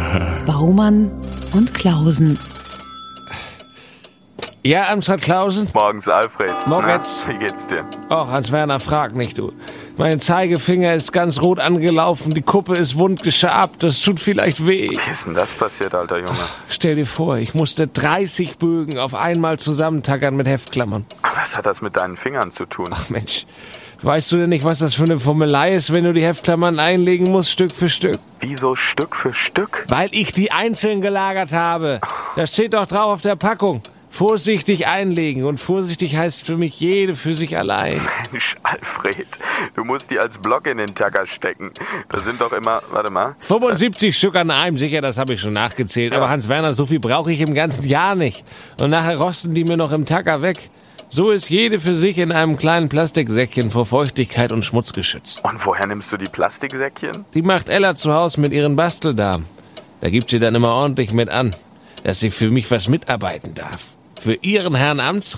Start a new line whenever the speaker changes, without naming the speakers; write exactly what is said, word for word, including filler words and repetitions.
Baumann und Klausen.
Ja, Amtsrat Klausen?
Morgens, Alfred.
Morgens.
Na, wie geht's dir?
Och, Hans-Werner, frag nicht, du. Mein Zeigefinger ist ganz rot angelaufen, die Kuppe ist wund geschabt, das tut vielleicht weh.
Wie ist denn das passiert, alter Junge?
Stell dir vor, ich musste dreißig Bögen auf einmal zusammentackern mit Heftklammern.
Was hat das mit deinen Fingern zu tun?
Ach Mensch, weißt du denn nicht, was das für eine Formelei ist, wenn du die Heftklammern einlegen musst, Stück für Stück?
Wieso Stück für Stück?
Weil ich die einzeln gelagert habe. Das steht doch drauf auf der Packung. Vorsichtig einlegen, und vorsichtig heißt für mich jede für sich allein.
Mensch, Alfred, du musst die als Block in den Tacker stecken. Das sind doch immer, warte mal.
fünfundsiebzig Stück an einem, sicher, das habe ich schon nachgezählt.
Ja.
Aber Hans-Werner, so viel brauche ich im ganzen Jahr nicht. Und nachher rosten die mir noch im Tacker weg. So ist jede für sich in einem kleinen Plastiksäckchen vor Feuchtigkeit und Schmutz geschützt.
Und woher nimmst du die Plastiksäckchen?
Die macht Ella zu Hause mit ihren Basteldamen. Da gibt sie dann immer ordentlich mit an, dass sie für mich was mitarbeiten darf. Für ihren Herrn Amtsrat.